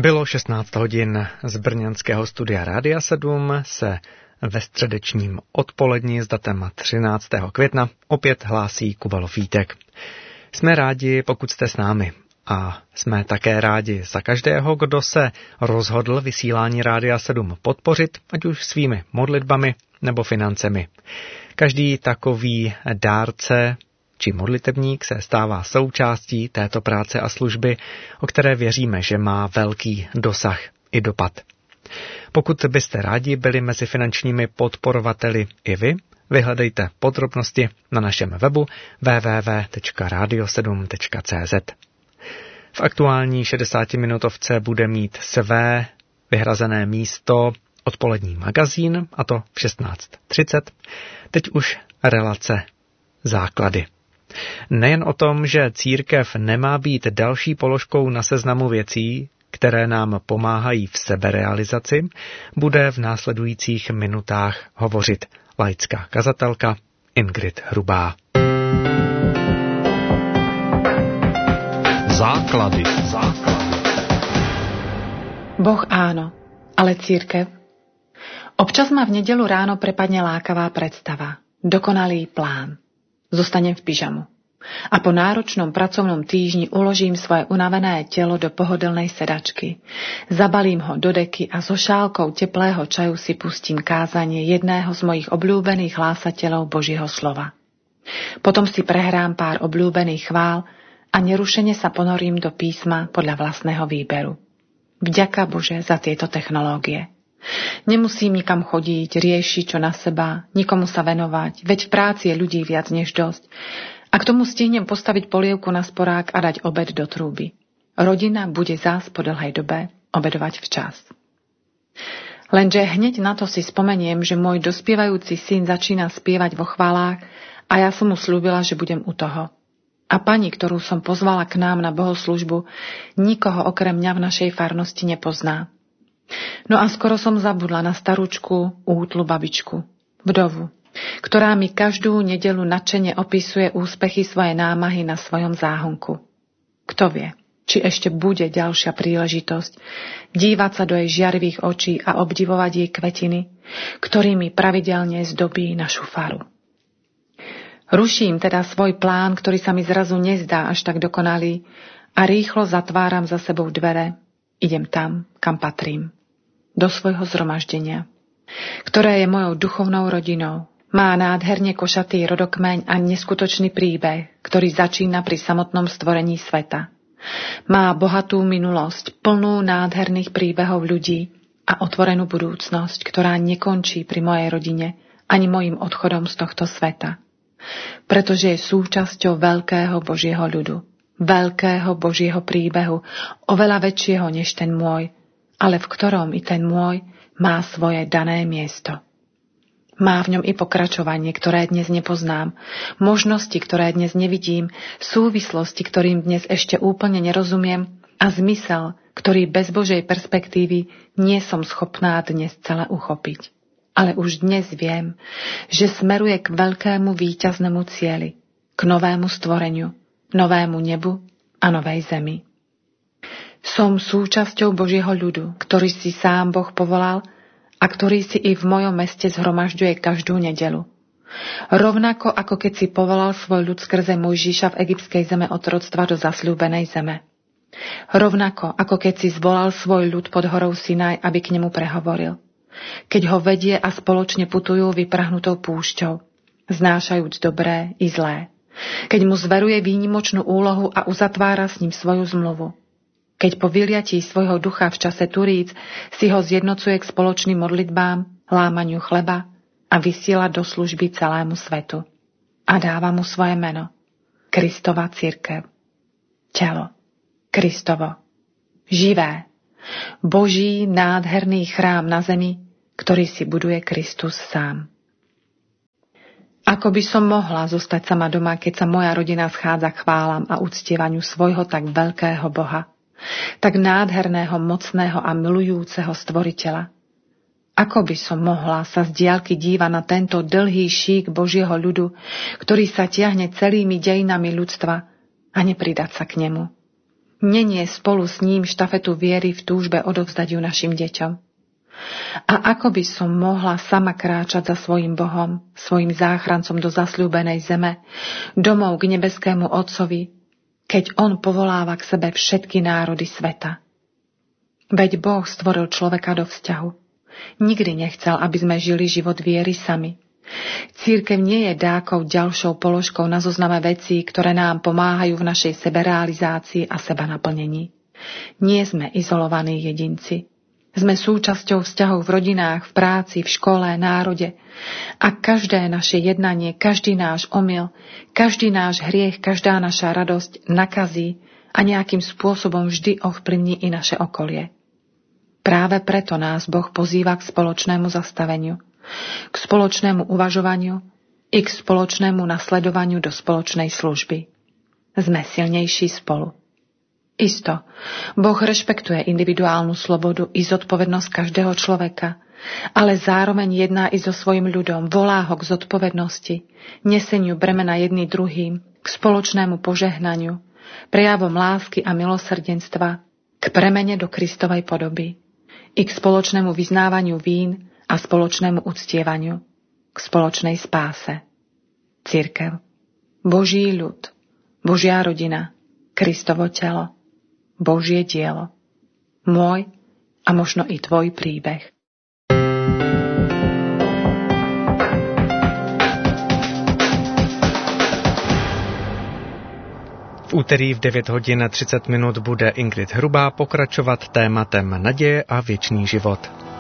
Bylo 16 hodin. Z brněnského studia Rádia 7 se ve středečním odpoledni s datem 13. května opět hlásí Kubalo Fítek. Jsme rádi, pokud jste s námi. A jsme také rádi za každého, kdo se rozhodl vysílání Rádia 7 podpořit, ať už svými modlitbami nebo financemi. Každý takový dárce či modlitebník se stává součástí této práce a služby, o které věříme, že má velký dosah i dopad. Pokud byste rádi byli mezi finančními podporovateli i vy, vyhledejte podrobnosti na našem webu www.radio7.cz. V aktuální 60-minutovce bude mít své vyhrazené místo odpolední magazín, a to v 16:30. Teď už relace Základy. Nejen o tom, že církev nemá být další položkou na seznamu věcí, které nám pomáhají v seberealizaci, bude v následujících minutách hovořit laická kazatelka Ingrid Hrubá. Základy. Boh áno, ale církev? Občas ma v nedeľu ráno prepadne lákavá predstava. Dokonalý plán. Zostanem v pyžamu. A po náročnom pracovnom týždni uložím svoje unavené telo do pohodlnej sedačky. Zabalím ho do deky a so šálkou teplého čaju si pustím kázanie jedného z mojich obľúbených hlásateľov Božieho slova. Potom si prehrám pár obľúbených chvál a nerušene sa ponorím do písma podľa vlastného výberu. Vďaka Bože za tieto technológie. Nemusím nikam chodiť, riešiť čo na seba, nikomu sa venovať, veď v práci je ľudí viac než dosť. A k tomu stihnem postaviť polievku na sporák a dať obed do trúby. Rodina bude zás po dlhej dobe obedovať včas. Lenže hneď na to si spomeniem, že môj dospievajúci syn začína spievať vo chválách a ja som mu slúbila, že budem u toho. A pani, ktorú som pozvala k nám na bohoslúžbu, nikoho okrem mňa v našej farnosti nepozná. No a skoro som zabudla na starúčku, útlu babičku, vdovu, ktorá mi každú nedeľu nadšene opisuje úspechy svojej námahy na svojom záhonku. Kto vie, či ešte bude ďalšia príležitosť dívať sa do jej žiarivých očí a obdivovať jej kvetiny, ktorými pravidelne zdobí našu faru. Ruším teda svoj plán, ktorý sa mi zrazu nezdá až tak dokonalý, a rýchlo zatváram za sebou dvere. Idem tam, kam patrím. Do svojho zhromaždenia, ktoré je mojou duchovnou rodinou. Má nádherne košatý rodokmeň a neskutočný príbeh, ktorý začína pri samotnom stvorení sveta. Má bohatú minulosť, plnú nádherných príbehov ľudí a otvorenú budúcnosť, ktorá nekončí pri mojej rodine ani mojim odchodom z tohto sveta. Pretože je súčasťou veľkého Božieho ľudu, veľkého Božieho príbehu, oveľa väčšieho než ten môj, ale v ktorom i ten môj má svoje dané miesto. Má v ňom i pokračovanie, ktoré dnes nepoznám, možnosti, ktoré dnes nevidím, súvislosti, ktorým dnes ešte úplne nerozumiem a zmysel, ktorý bez Božej perspektívy nie som schopná dnes celé uchopiť. Ale už dnes viem, že smeruje k veľkému víťaznému cieli, k novému stvoreniu, novému nebu a novej zemi. Som súčasťou Božieho ľudu, ktorý si sám Boh povolal a ktorý si i v mojom meste zhromažďuje každú nedeľu. Rovnako ako keď si povolal svoj ľud skrze Mojžiša v egyptskej zeme otroctva do zasľúbenej zeme. Rovnako ako keď si zvolal svoj ľud pod horou Sinaj, aby k nemu prehovoril. Keď ho vedie a spoločne putujú vyprahnutou púšťou, znášajúc dobré i zlé. Keď mu zveruje výnimočnú úlohu a uzatvára s ním svoju zmluvu. Keď po vyliatí svojho ducha v čase turíc si ho zjednocuje k spoločným modlitbám, lámaniu chleba a vysiela do služby celému svetu. A dáva mu svoje meno. Kristova cirkev. Telo. Kristovo. Živé. Boží nádherný chrám na zemi, ktorý si buduje Kristus sám. Ako by som mohla zostať sama doma, keď sa moja rodina schádza k chválam a uctievaniu svojho tak veľkého Boha, tak nádherného, mocného a milujúceho stvoriteľa. Ako by som mohla sa z diaľky dívať na tento dlhý šík Božieho ľudu, ktorý sa tiahne celými dejinami ľudstva a nepridať sa k nemu? Nenie spolu s ním štafetu viery v túžbe odovzdať ju našim deťom. A ako by som mohla sama kráčať za svojim Bohom, svojim záchrancom do zasľúbenej zeme, domov k nebeskému Otcovi, keď on povoláva k sebe všetky národy sveta. Veď Boh stvoril človeka do vzťahu. Nikdy nechcel, aby sme žili život viery sami. Cirkev nie je dákou ďalšou položkou na zozname vecí, ktoré nám pomáhajú v našej seberealizácii a sebanaplnení. Nie sme izolovaní jedinci. Sme súčasťou vzťahov v rodinách, v práci, v škole, národe. A každé naše jednanie, každý náš omyl, každý náš hriech, každá naša radosť nakazí a nejakým spôsobom vždy ovplyvní i naše okolie. Práve preto nás Boh pozýva k spoločnému zastaveniu, k spoločnému uvažovaniu i k spoločnému nasledovaniu do spoločnej služby. Sme silnejší spolu. Isto, Boh rešpektuje individuálnu slobodu i zodpovednosť každého človeka, ale zároveň jedná i so svojím ľudom, volá ho k zodpovednosti, neseniu bremena jedný druhým, k spoločnému požehnaniu, prejavom lásky a milosrdenstva, k premene do Kristovej podoby, i k spoločnému vyznávaniu vín a spoločnému uctievaniu, k spoločnej spáse. Cirkev, Boží ľud, Božia rodina, Kristovo telo, Božie dielo. Môj a možno i tvoj príbeh. V úterý v 9 hodin 30 minut bude Ingrid Hrubá pokračovat tématem naděje a věčný život.